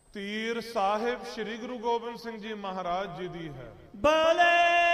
ਤੀਰ ਸਾਹਿਬ ਸ੍ਰੀ ਗੁਰੂ ਗੋਬਿੰਦ ਸਿੰਘ ਜੀ ਮਹਾਰਾਜ ਜੀ ਦੀ ਹੈ। ਬੋਲੇ